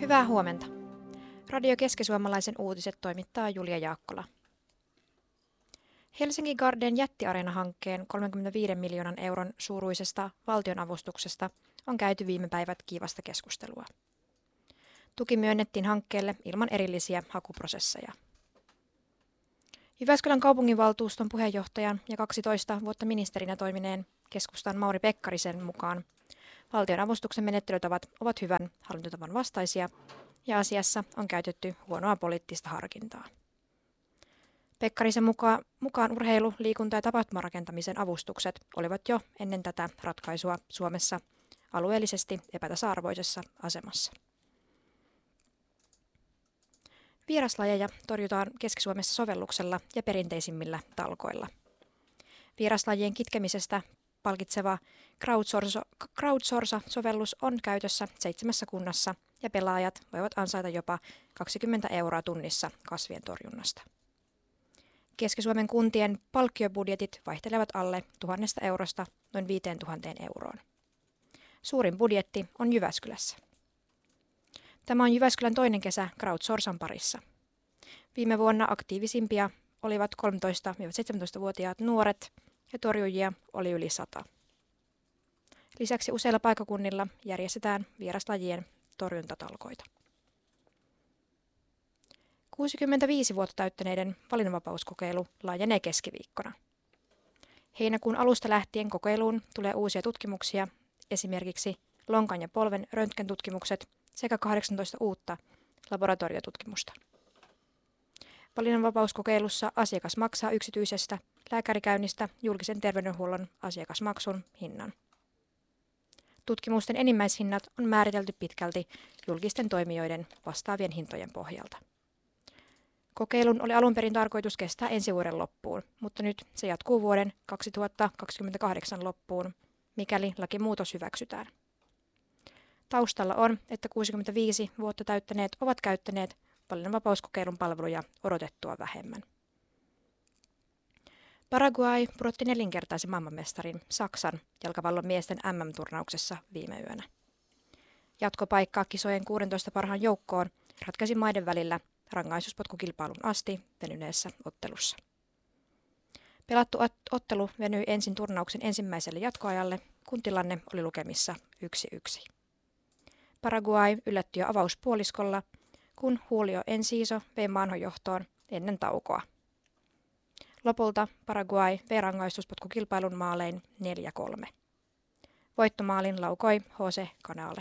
Hyvää huomenta. Radio Keskisuomalaisen uutiset toimittaa Julia Jaakkola. Helsingin Garden jättiareena-hankkeen 35 miljoonan euron suuruisesta valtionavustuksesta on käyty viime päivät kiivasta keskustelua. Tuki myönnettiin hankkeelle ilman erillisiä hakuprosesseja. Jyväskylän kaupunginvaltuuston puheenjohtajan ja 12 vuotta ministerinä toimineen keskustan Mauri Pekkarisen mukaan valtionavustuksen menettelytavat ovat hyvän hallintotavan vastaisia ja asiassa on käytetty huonoa poliittista harkintaa. Pekkarisen mukaan urheilu-, liikunta- ja tapahtumarakentamisen avustukset olivat jo ennen tätä ratkaisua Suomessa alueellisesti epätasa-arvoisessa asemassa. Vieraslajeja torjutaan Keski-Suomessa sovelluksella ja perinteisimmillä talkoilla. Vieraslajien kitkemisestä palkitseva Crowdsource-sovellus on käytössä 7 kunnassa ja pelaajat voivat ansaita jopa 20 € tunnissa kasvien torjunnasta. Keski-Suomen kuntien palkkiobudjetit vaihtelevat alle 1 000 eurosta noin 5 000 euroon. Suurin budjetti on Jyväskylässä. Tämä on Jyväskylän toinen kesä Crowdsourcen parissa. Viime vuonna aktiivisimpia olivat 13-17-vuotiaat nuoret ja torjujia oli yli 100. Lisäksi useilla paikkakunnilla järjestetään vieraslajien torjuntatalkoita. 65 vuotta täyttäneiden valinnanvapauskokeilu laajenee keskiviikkona. Heinäkuun alusta lähtien kokeiluun tulee uusia tutkimuksia, esimerkiksi lonkan ja polven röntgentutkimukset sekä 18 uutta laboratoriotutkimusta. Valinnanvapauskokeilussa asiakas maksaa yksityisestä lääkärikäynnistä julkisen terveydenhuollon asiakasmaksun hinnan. Tutkimusten enimmäishinnat on määritelty pitkälti julkisten toimijoiden vastaavien hintojen pohjalta. Kokeilun oli alun perin tarkoitus kestää ensi vuoden loppuun, mutta nyt se jatkuu vuoden 2028 loppuun, mikäli lakimuutos hyväksytään. Taustalla on, että 65 vuotta täyttäneet ovat käyttäneet valinnanvapauskokeilun palveluja odotettua vähemmän. Paraguay pudotti 4-kertaisen maailmanmestarin Saksan jalkapallon miesten MM-turnauksessa viime yönä. Jatkopaikkaa kisojen 16 parhaan joukkoon ratkaisi maiden välillä rangaistuspotkukilpailun asti venyneessä ottelussa. Pelattu ottelu venyi ensin turnauksen ensimmäiselle jatkoajalle, kun tilanne oli lukemissa 1-1. Paraguay yllätti jo avauspuoliskolla, kun Julio Enciso vei maanhojohtoon ennen taukoa. Lopulta Paraguay vei rangaistuspotkukilpailun maalein 4-3. Voittomaalin laukoi Jose Canale.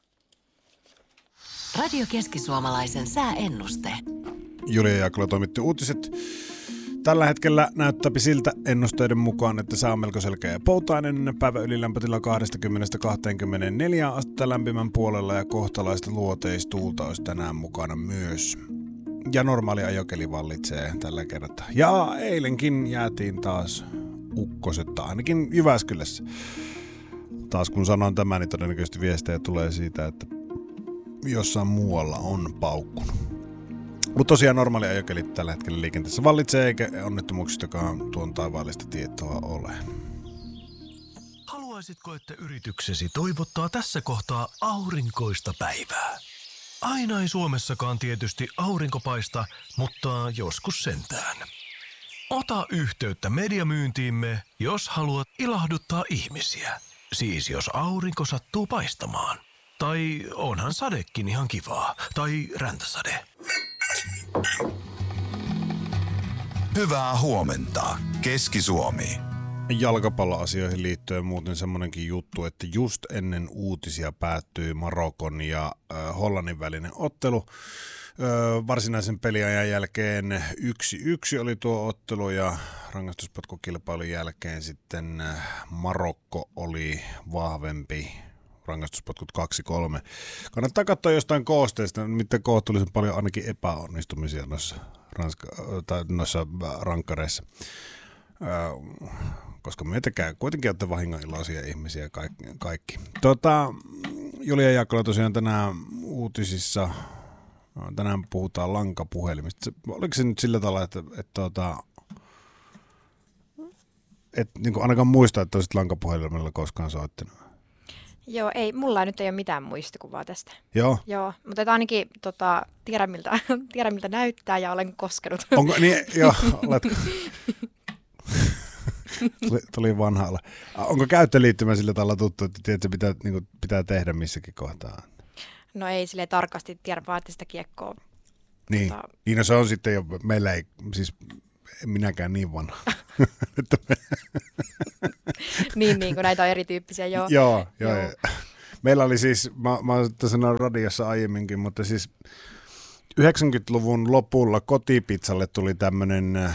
Radio Keskisuomalaisen sääennuste. Julia Jaakkola toimitti uutiset. Tällä hetkellä näyttääpi siltä ennusteiden mukaan, että sää on melko selkeä ja poutainen. Päivä ylilämpötila 20-24 astetta lämpimän puolella ja kohtalaista luoteistuulta olisi tänään mukana myös. Ja normaali ajokeli vallitsee tällä kertaa. Ja eilenkin jäätiin taas ukkosetta, ainakin Jyväskylässä. Taas kun sanon tämän, niin todennäköisesti viestejä tulee siitä, että jossain muualla on paukkunut. Mutta tosiaan normaali ajokeli tällä hetkellä liikenteessä vallitsee, eikä onnettomuuksistakaan tuon taivaallista tietoa ole. Haluaisitko, että yrityksesi toivottaa tässä kohtaa aurinkoista päivää? Aina ei Suomessakaan tietysti aurinko paista, mutta joskus sentään. Ota yhteyttä mediamyyntiimme, jos haluat ilahduttaa ihmisiä. Siis jos aurinko sattuu paistamaan. Tai onhan sadekin ihan kivaa. Tai räntäsade. Hyvää huomenta, Keski-Suomi. Jalkapalloasioihin liittyen muuten semmoinenkin juttu, että just ennen uutisia päättyi Marokon ja Hollannin välinen ottelu. Varsinaisen peliajan jälkeen 1-1 oli tuo ottelu ja rangaistuspotkukilpailun jälkeen sitten Marokko oli vahvempi. Rangaistuspotkut 2-3. Kannattaa katsoa jostain koosteista, miten kohtuullisen paljon ainakin epäonnistumisia noissa rankkareissa. Koska meitä kuitenkin olette vahingoiloisia ihmisiä kaikki. Julia Jaakkola tosiaan tänään uutisissa, tänään puhutaan lankapuhelimista. Oliko se nyt sillä tavalla, että et niin ainakaan muista, että olisit lankapuhelimella koskaan soittanut? Joo, ei, mulla nyt ei ole mitään muistikuvaa tästä. Joo. Joo, mutta ainakin tiedän miltä näyttää ja olen koskenut. Onko niin, joo, oletko? Tuli vanhalla. Onko käyttöliittymä sillä tavalla tuttu, että tiedät, että pitää tehdä missäkin kohtaa? No ei silleen tarkasti tiedä, vaan että sitä kiekkoa. Niin, no se on sitten jo, meillä ei, siis en minäkään niin vanha. niin, kun näitä on erityyppisiä, joo. Joo. Meillä oli siis, mä oon sanonut radiossa aiemminkin, mutta siis 90-luvun lopulla kotipizzalle tuli tämmönen,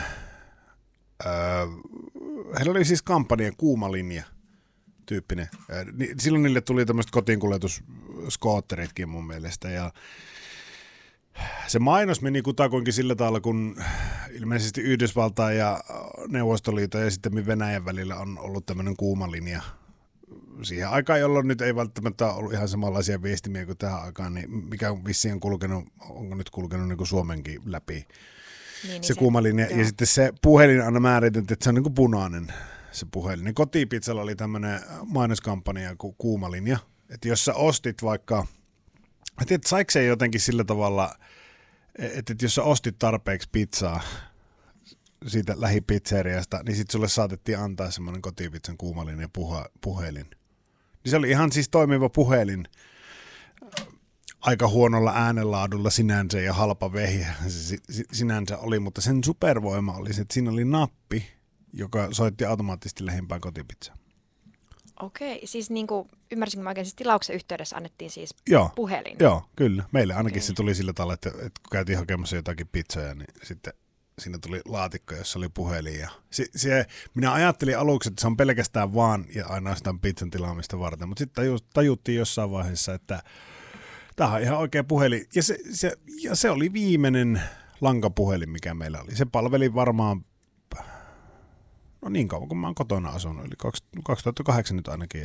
heillä oli siis kampanja Kuumalinja tyyppinen. Silloin niille tuli tämmöiset kotiinkuljetusskootteritkin mun mielestä ja se mainos meni kutakuinkin sillä tavalla, kun ilmeisesti Yhdysvaltain ja Neuvostoliiton ja sitten Venäjän välillä on ollut tämmöinen kuuma linja. Siihen aikaan, jolloin nyt ei välttämättä ollut ihan samanlaisia viestimiä kuin tähän aikaan, niin mikä on vissiin on kulkenut, onko nyt kulkenut niin kuin Suomenkin läpi niin se kuuma linja. Joo. Ja sitten se puhelin aina määriteltiin, että se on niin kuin punainen se puhelin. Niin Kotipizzalla oli tämmöinen mainoskampanja kuin kuuma linja, että jos sä ostit vaikka, että saiko se jotenkin sillä tavalla, että jos sä ostit tarpeeksi pizzaa siitä lähipizzeriasta, niin sitten sulle saatettiin antaa semmoinen kotipizzan kuumalinja puhelin. Niin se oli ihan siis toimiva puhelin, aika huonolla äänenlaadulla sinänsä ja halpa vehjä se sinänsä oli, mutta sen supervoima oli se, että siinä oli nappi, joka soitti automaattisesti lähimpään kotipizzaan. Okei, siis niin kuin, ymmärsinkö mä oikein, siis tilauksen yhteydessä annettiin siis puhelin? Joo, kyllä. Meille ainakin se tuli sillä tavalla, että kun käytiin hakemassa jotakin pizzoja, niin sitten siinä tuli laatikko, jossa oli puhelin. Ja minä ajattelin aluksi, että se on pelkästään vaan ja ainoastaan pizzan tilaamista varten, mutta sitten tajuttiin jossain vaiheessa, että tämä on ihan oikea puhelin. Ja se oli viimeinen lankapuhelin, mikä meillä oli. Se palveli varmaan niin kauan, kun mä oon kotona asunut, eli 2008 nyt ainakin,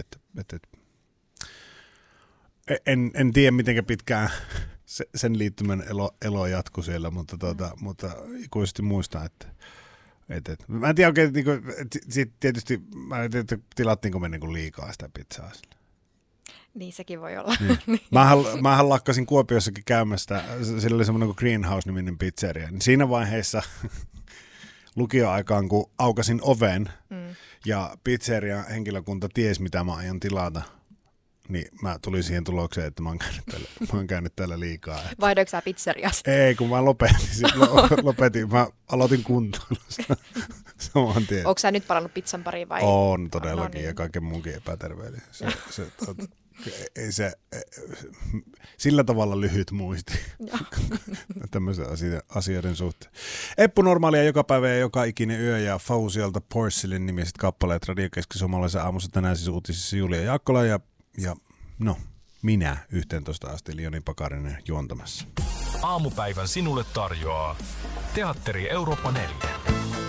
en tiedä miten pitkään sen liittymän elo jatkui siellä, mutta ikuisesti muistan, että mä en tiedä oikein, tietysti mä en tiedä, että tilattiinko me niin liikaa sitä pizzaa sille. Niin, sekin voi olla. Mähän lakkasin Kuopiossakin käymästä, sillä oli semmoinen kuin Greenhouse-niminen pizzeria, niin siinä vaiheessa lukioaikaan, kun aukasin oven ja pizzerian henkilökunta tiesi, mitä mä aion tilata, niin mä tulin siihen tulokseen, että mä oon käynyt täällä liikaa. Vaihdoiko sä pizzeriasta? Ei, kun mä lopetin. Mä aloitin kuntoilussa. Onko sä nyt palannut pizzan pariin vai? On todellakin, ja kaiken muunkin epäterveellinen. Sillä tavalla lyhyt muisti tämmöisen asioiden suhteen. Eppu Normaalia joka päivä ja joka ikinen yö ja Fausialta Porcelain nimiset kappaleet Radio Keski-Suomalaisen aamussa tänään siis uutisissa Julia Jaakkola ja minä 11 asti Joni Pakarinen juontamassa. Aamupäivän sinulle tarjoaa Teatteri Eurooppa 4.